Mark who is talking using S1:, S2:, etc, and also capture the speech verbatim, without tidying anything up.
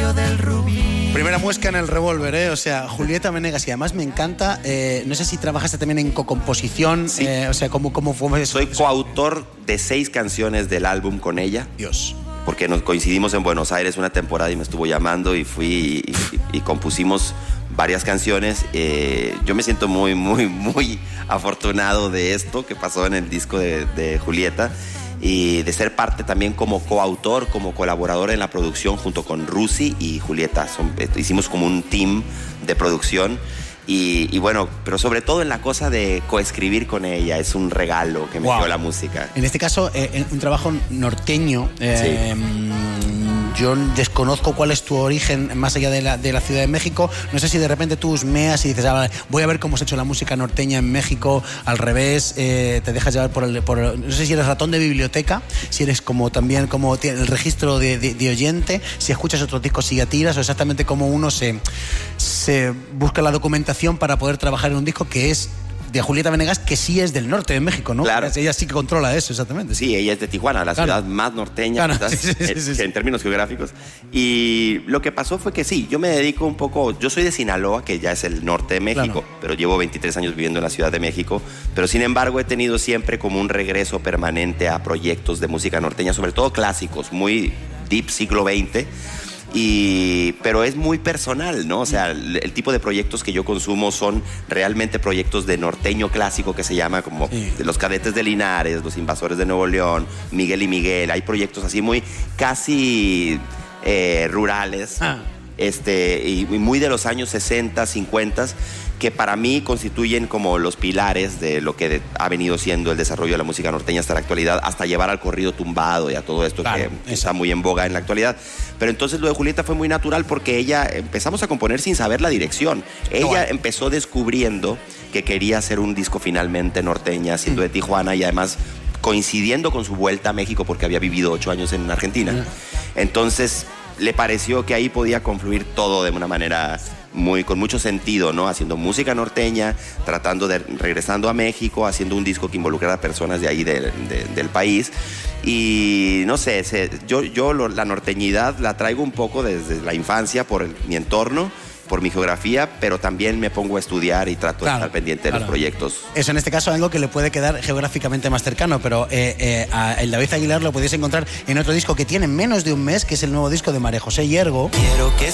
S1: precio del rubí.
S2: Primera muesca en el revólver, ¿eh? O sea, Julieta Venegas, y además me encanta, eh, no sé si trabajaste también en co-composición,
S3: sí.
S2: eh, o sea, ¿cómo, cómo fue eso?
S3: Soy coautor de seis canciones del álbum con ella.
S2: Dios.
S3: Porque nos coincidimos en Buenos Aires una temporada y me estuvo llamando y fui y, y, y compusimos varias canciones. Eh, yo me siento muy, muy, muy afortunado de esto que pasó en el disco de, de Julieta y de ser parte también como coautor, como colaborador en la producción junto con Rusi y Julieta. Son, hicimos como un team de producción. Y, y bueno, pero sobre todo en la cosa de coescribir con ella, es un regalo que me
S2: Wow.
S3: dio la música.
S2: En este caso, eh, un trabajo norteño. Eh, sí. Yo desconozco cuál es tu origen más allá de la, de la Ciudad de México. No sé si de repente tú husmeas y dices, ah, vale, voy a ver cómo se ha hecho la música norteña en México, al revés, eh, te dejas llevar por el, por el... No sé si eres ratón de biblioteca, si eres como también como el registro de, de, de oyente, si escuchas otros discos y ya tiras, o exactamente cómo uno se, se busca la documentación para poder trabajar en un disco que es de Julieta Venegas, que sí es del norte de México, ¿no?
S3: Claro.
S2: Ella sí que controla eso, exactamente.
S3: Sí, ella es de Tijuana, la
S2: claro.
S3: ciudad más norteña,
S2: claro.
S3: quizás,
S2: sí, sí, sí,
S3: en,
S2: sí, sí.
S3: en términos geográficos. Y lo que pasó fue que sí, yo me dedico un poco, yo soy de Sinaloa, que ya es el norte de México, claro. pero llevo veintitrés años viviendo en la Ciudad de México, pero sin embargo he tenido siempre como un regreso permanente a proyectos de música norteña, sobre todo clásicos, muy deep siglo veinte. Y, pero es muy personal, ¿no? O sea, el, el tipo de proyectos que yo consumo son realmente proyectos de norteño clásico, que se llama como sí. de Los Cadetes de Linares, Los Invasores de Nuevo León, Miguel y Miguel. Hay proyectos así muy casi eh, rurales, ah. este, y muy de los años sesenta, cincuenta, que para mí constituyen como los pilares de lo que ha venido siendo el desarrollo de la música norteña hasta la actualidad, hasta llevar al corrido tumbado y a todo esto claro, que está muy en boga en la actualidad. Pero entonces lo de Julieta fue muy natural porque ella empezamos a componer sin saber la dirección. Ella bueno. empezó descubriendo que quería hacer un disco finalmente norteña, siendo mm. de Tijuana y además coincidiendo con su vuelta a México porque había vivido ocho años en Argentina. Mm. Entonces le pareció que ahí podía confluir todo de una manera muy, con mucho sentido, ¿no? Haciendo música norteña, tratando de, regresando a México, haciendo un disco que involucrara a personas de ahí de, de, del país. Y no sé, se, yo, yo lo, la norteñidad la traigo un poco desde la infancia por el, mi entorno, por mi geografía, pero también me pongo a estudiar y trato claro, de estar pendiente claro. de los proyectos.
S2: Eso en este caso algo que le puede quedar geográficamente más cercano, pero eh, eh, a el David Aguilar lo podéis encontrar en otro disco que tiene menos de un mes, que es el nuevo disco de María José Hiergo.
S1: Quiero que